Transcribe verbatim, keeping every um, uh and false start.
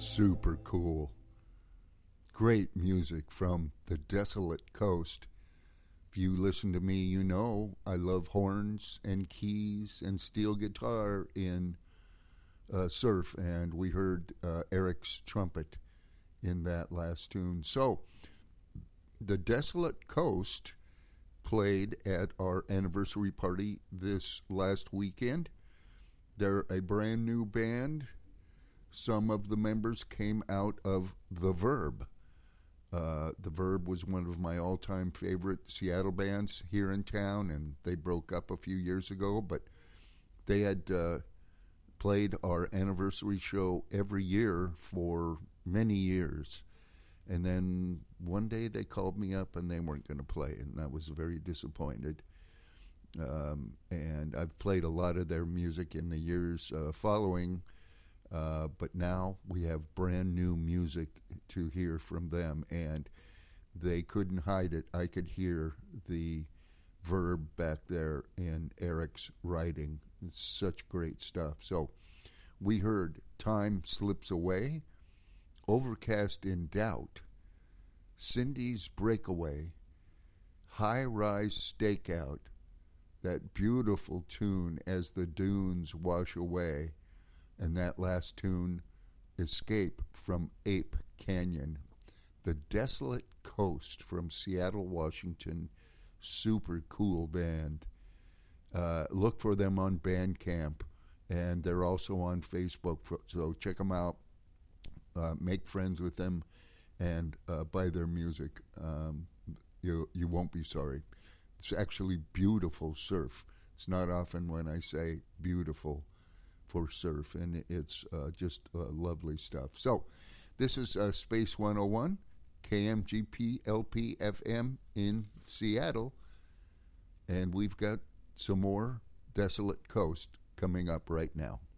Super cool. Great music from the Desolate Coast. If you listen to me, you know I love horns and keys and steel guitar in uh, surf, and we heard uh, Eric's trumpet in that last tune. So, the Desolate Coast played at our anniversary party this last weekend. They're a brand new band. Some of the members came out of The Verb. Uh, the Verb was one of my all-time favorite Seattle bands here in town, and they broke up a few years ago, but they had uh, played our anniversary show every year for many years. And then one day they called me up and they weren't going to play, and I was very disappointed. Um, and I've played a lot of their music in the years uh, following. Uh, but now we have brand new music to hear from them, and they couldn't hide it. I could hear the Verb back there in Eric's writing. It's such great stuff. So we heard Time Slips Away, Overcast in Doubt, Cindy's Breakaway, High Rise Stakeout, that beautiful tune As the Dunes Wash Away, and that last tune, Escape from Ape Canyon. The Desolate Coast from Seattle, Washington. Super cool band. Uh, look for them on Bandcamp, and they're also on Facebook, so check them out. Uh, make friends with them, and uh, buy their music. Um, you, you won't be sorry. It's actually beautiful surf. It's not often when I say beautiful for surf, and it's uh, just uh, lovely stuff. So this is uh, Space one oh one, K M G P L P F M in Seattle, and we've got some more Desolate Coast coming up right now.